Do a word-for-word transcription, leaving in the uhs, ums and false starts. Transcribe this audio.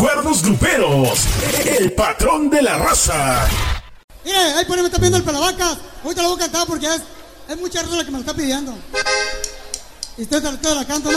Cuernos Gruperos, el patrón de la raza. Mire, ahí por ahí me está pidiendo el Pelavacas. Ahorita la voy a cantar porque es, es mucha raza la que me lo está pidiendo. Y usted te la canto.